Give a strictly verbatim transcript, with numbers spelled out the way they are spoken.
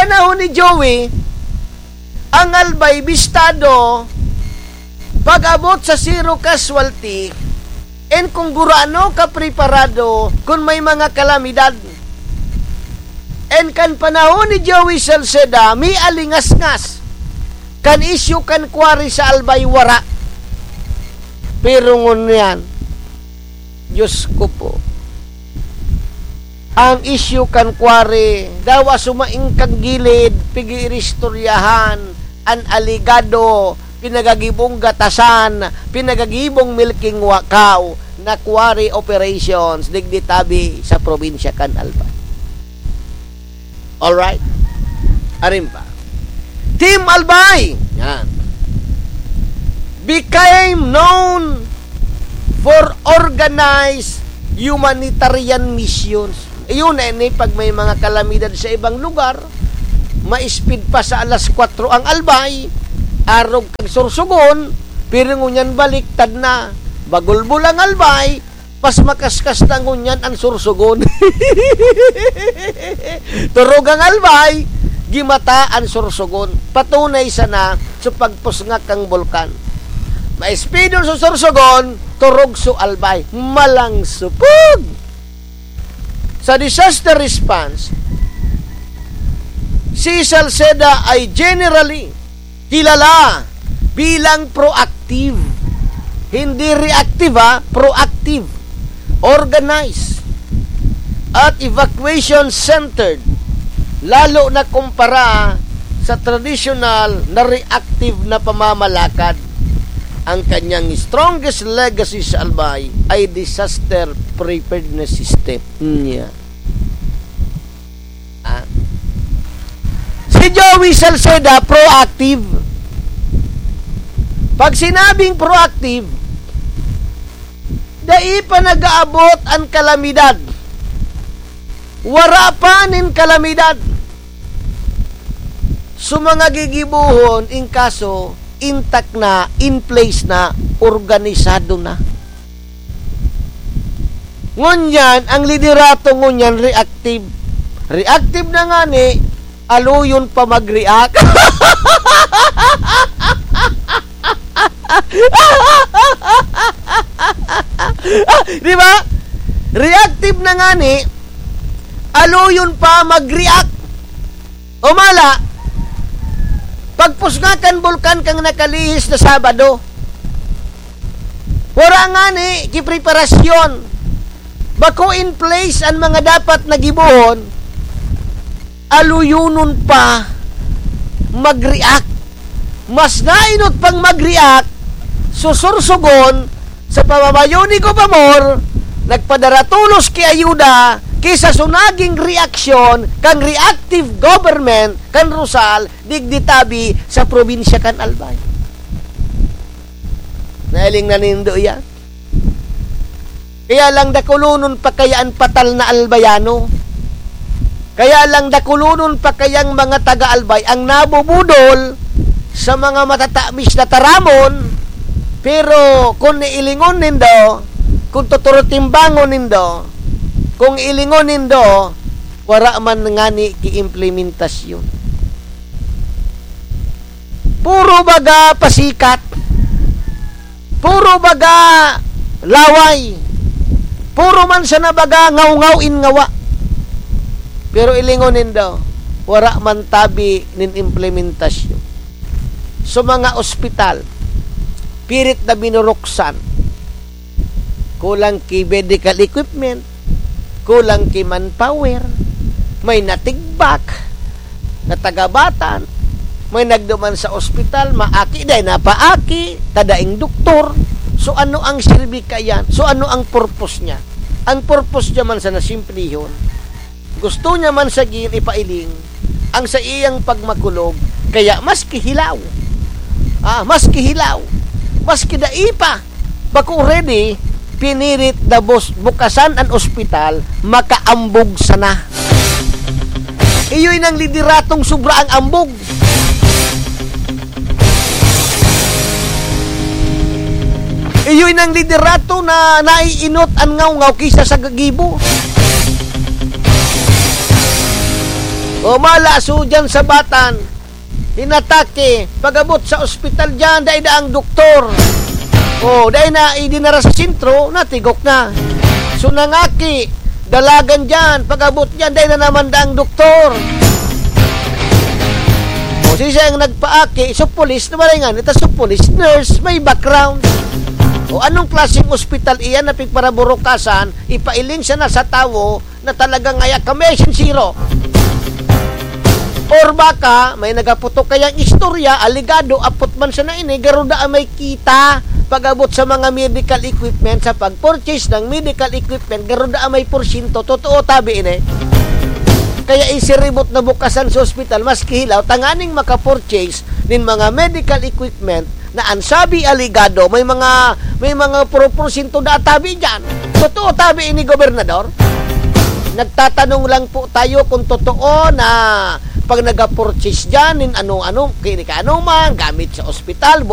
panahon ni Joey, ang albay bistado pag-abot sa zero casualty and kung gurano ka preparado kung may mga kalamidad. And kan panahon ni Joey Salceda, may alingas-ngas. Kan issue kan kwari sa albay wara. Pero ngun yan, Diyos ko po, ang issue kan kwari, dawa sumaing kang gilid, pigi-iristoryahan, an aligado, pinagagibong gatasan, pinagagibong milking wakaw, na kwari operations, digditabi sa probinsya kan albay. Alright? Arin pa. Team Albay, yan, became known for organized humanitarian missions. Iyon na ini, pag may mga kalamidad sa ibang lugar, ma-speed pa sa alas kwatro ang albay, arog kag sursugon, pero ngunyan baliktad na. Bagulbul ang albay, pas makaskas na ngunyan ang sursugon. Turog ang albay, gimata ang sursugon. Patunay sana sa pagpusngak ang bulkan. Ma-speedon sa sursugon, turog su albay. Malang supog. Sa disaster response, si Salceda ay generally kilala bilang proactive. Hindi reactive, ha? Proactive. Organized at evacuation-centered, lalo na kumpara sa traditional na reactive na pamamalakad. Ang kanyang strongest legacy sa albay ay disaster preparedness system niya. Ah. Si Joey Salceda, proactive. Pag sinabing proactive, dai pa nag-aabot ang kalamidad. Wara pa nin kalamidad. So mga gigibuhon, in kaso, intact na, in place na, organisado na. Ngunyan, ang liderato ngunyan, reactive. Reactive na nga ni, aluyon pa mag-react. Ah, di ba? Reactive na nga ni, aluyon pa mag-react. Umala, pagpusgakan bulkan kang nakalihis na Sabado, wala nga ni, kipreparasyon, bako in place ang mga dapat nagibuhon, aluyunon pa mag-react. Mas nainot pang mag-react, susursugon, sa pamamayo ni Gobamor, nagpadaratulos ki ayuda, kisa sunaging reaksyon, kang reactive government, kan Rosal, digditabi sa probinsya kan Albay. Nailing na nindo yan. Kaya lang dakulunon pa kayaan patal na albayano. Kaya lang dakulunon pa kayang mga taga-albay ang nabubudol sa mga matatamis na taramon. Pero kung iilingon nindo, kung tuturutimbangon nindo, kung ilingon nindo, wala man nga ni ki-implementasyon. Puro baga pasikat, puro baga laway, puro man sa nabaga ngaw-ngawin ngawa. Pero ilingon nindo, wala man tabi nin implementasyon. So mga ospital, pirit na binuruksan, kulang ki medical equipment, kulang ki manpower, may natigbak na tagabatan, may nagduman sa ospital, maaki day napaaki, tadaing doktor. So ano ang silbi kayan? So ano ang purpose niya? Ang purpose niya man sa nasimplihon, gusto niya man sa gin ipailing ang sa iyang pagmakulog, kaya mas kihilaw, ah, mas kihilaw, mas kidaipa, bako ready, pinirit na bus, bukasan ang ospital, makaambog sana. Iyo'y nang lideratong sobra ang ambog. Iyo'y nang liderato na naiinot ang ngaw-ngaw kisa sa gagibo. O malaso dyan sa batan, hinatake, pagabot sa ospital dyan, dahil na ang doktor. O, dahil na idinara sa sentro, natigok na. So nangaki, dalagan dyan, pagabot dyan, dahil na naman da ang doktor. O, siya ang nagpaaki, so police, namaringan, ito so police, nurse, may background. O anong klaseng ospital iyan na pigparaburukasan, ipailing siya na sa tawo na talagang ngaya kamesyon zero. Or baka, may nagaputok kayang istorya, aligado, apot man siya na ini, garuda may kita, pag-abot sa mga medical equipment, sa pag-purchase ng medical equipment, garuda may porsyento, totoo tabi ini. Kaya isiribot na bukasan sa ospital, mas kihilaw, tanganing makapurchase din mga medical equipment, na ansabi aligado, may mga may mga porsyento na tabi dyan. Totoo tabi ini, gobernador. Nagtatanong lang po tayo kung totoo na pag nag-purchase dyan, in anong-anong, kini ka anong man, gamit sa ospital,